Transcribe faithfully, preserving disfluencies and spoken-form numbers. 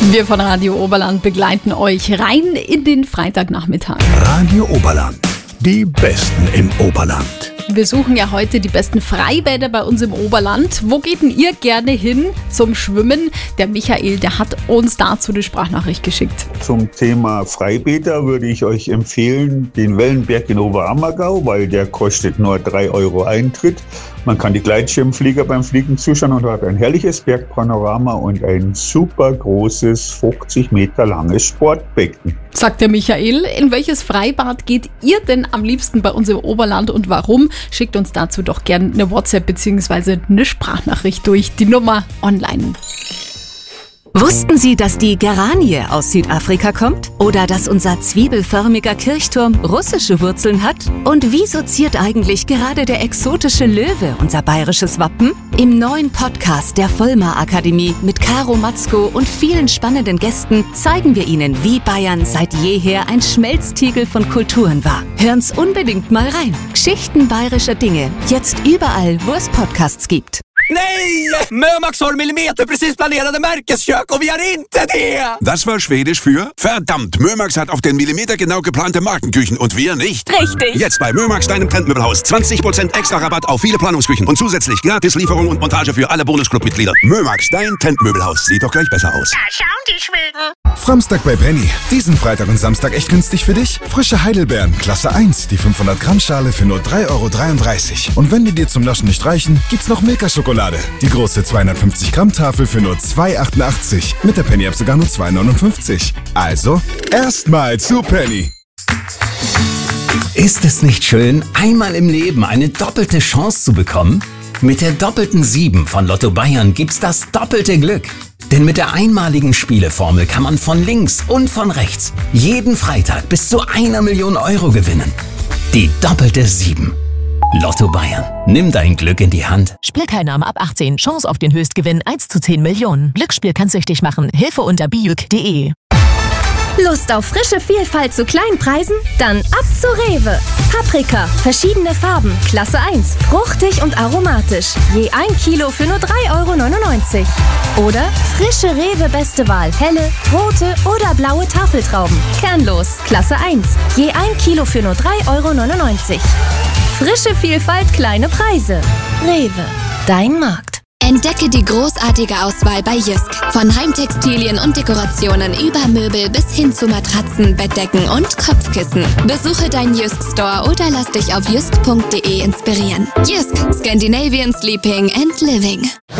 Wir von Radio Oberland begleiten euch rein in den Freitagnachmittag. Radio Oberland, die Besten im Oberland. Wir suchen ja heute die besten Freibäder bei uns im Oberland. Wo geht denn ihr gerne hin zum Schwimmen? Der Michael, der hat uns dazu eine Sprachnachricht geschickt. Zum Thema Freibäder würde ich euch empfehlen, den Wellenberg in Oberammergau, weil der kostet nur drei Euro Eintritt. Man kann die Gleitschirmflieger beim Fliegen zuschauen und hat ein herrliches Bergpanorama und ein super großes, fünfzig Meter langes Sportbecken. Sagt der Michael, in welches Freibad geht ihr denn am liebsten bei uns im Oberland und warum? Schickt uns dazu doch gerne eine WhatsApp bzw. eine Sprachnachricht durch die Nummer online. Wussten Sie, dass die Geranie aus Südafrika kommt? Oder dass unser zwiebelförmiger Kirchturm russische Wurzeln hat? Und wieso ziert eigentlich gerade der exotische Löwe unser bayerisches Wappen? Im neuen Podcast der Vollmar Akademie mit Caro Matzko und vielen spannenden Gästen zeigen wir Ihnen, wie Bayern seit jeher ein Schmelztiegel von Kulturen war. Hören's unbedingt mal rein. Geschichten bayerischer Dinge. Jetzt überall, wo es Podcasts gibt. Nej! Mömax har millimeterprecis planerade märkeskök och vi har inte det! Das war Schwedisch für verdammt, Mömax hat auf den Millimeter genau geplante Markenküchen und wir nicht. Richtig! Jetzt bei Mömax, deinem Trendmöbelhaus. zwanzig Prozent extra Rabatt auf viele Planungsküchen und zusätzlich gratis Lieferung und Montage für alle Bonusclub-Mitglieder. Mömax, dein Trendmöbelhaus. Sieht doch gleich besser aus. Da schauen die Schweden. Samstag bei Penny. Diesen Freitag und Samstag echt günstig für dich? Frische Heidelbeeren, Klasse eins, die fünfhundert Gramm Schale für nur drei Euro dreiunddreißig. Und wenn die dir zum Naschen nicht reichen, gibt's noch Milka-Schokolade. Die große zweihundertfünfzig Gramm Tafel für nur zwei Euro achtundachtzig. Mit der Penny-App sogar nur zwei Euro neunundfünfzig. Also, erstmal zu Penny. Ist es nicht schön, einmal im Leben eine doppelte Chance zu bekommen? Mit der doppelten sieben von Lotto Bayern gibt's das doppelte Glück. Denn mit der einmaligen Spieleformel kann man von links und von rechts jeden Freitag bis zu einer Million Euro gewinnen. Die doppelte sieben. Lotto Bayern. Nimm dein Glück in die Hand. Spielteilnahme ab achtzehn. Chance auf den Höchstgewinn eins zu zehn Millionen. Glücksspiel kann süchtig machen. Hilfe unter bijuk punkt de. Lust auf frische Vielfalt zu kleinen Preisen? Dann ab zu Rewe. Paprika, verschiedene Farben, Klasse eins, fruchtig und aromatisch. Je ein Kilo für nur drei Euro neunundneunzig. Oder frische Rewe Beste Wahl, helle, rote oder blaue Tafeltrauben. Kernlos, Klasse eins. Je ein Kilo für nur drei Euro neunundneunzig. Frische Vielfalt, kleine Preise. Rewe, dein Markt. Entdecke die großartige Auswahl bei Jysk. Von Heimtextilien und Dekorationen über Möbel bis hin zu Matratzen, Bettdecken und Kopfkissen. Besuche deinen Jysk Store oder lass dich auf jysk punkt de inspirieren. Jysk, Scandinavian Sleeping and Living.